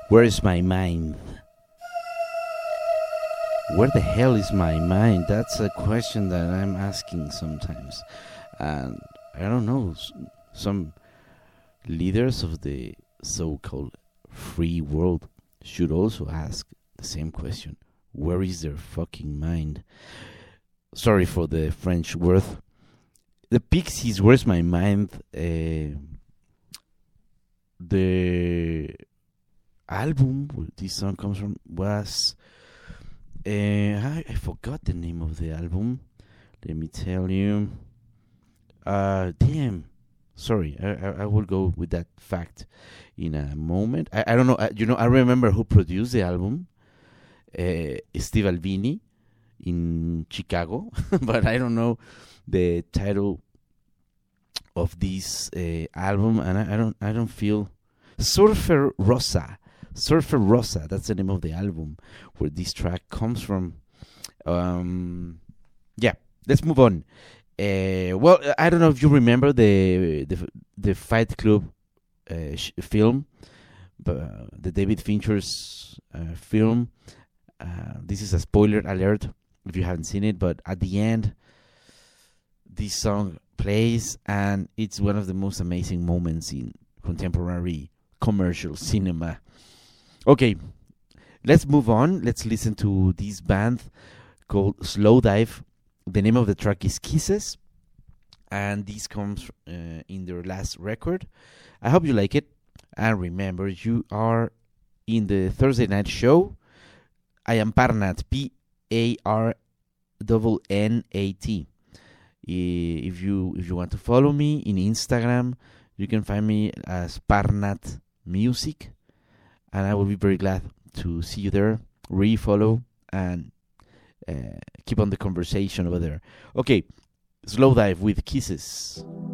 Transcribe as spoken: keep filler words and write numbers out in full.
Where is my mind? Where the hell is my mind? That's a question that I'm asking sometimes. And I don't know, some leaders of the so-called free world should also ask the same question. Where is their fucking mind? Sorry for the French word. The Pixies, Where's My Mind? Uh, the album where this song comes from was... Uh, I, I forgot the name of the album. Let me tell you. Uh, damn. Sorry, I, I, I will go with that fact in a moment. I, I don't know. I, you know, I remember who produced the album. Uh, Steve Albini in Chicago, but I don't know the title of this uh, album, and I, I don't. I don't feel Surfer Rosa. Surfer Rosa, that's the name of the album where this track comes from. Um, yeah, let's move on. Uh, well, I don't know if you remember the the, the Fight Club uh, sh- film, but, uh, the David Fincher's uh, film. Uh, this is a spoiler alert if you haven't seen it, but at the end, this song plays, and it's one of the most amazing moments in contemporary commercial cinema. Okay, let's move on. Let's listen to this band called Slowdive. The name of the track is Kisses, and this comes uh, in their last record. I hope you like it. And remember, you are in the Thursday night show. I am Parnat, P A R N N A T. If you if you want to follow me in Instagram, you can find me as Parnat Music. And I will be very glad to see you there, re-follow, and uh, keep on the conversation over there. Okay, Slowdive with Kisses.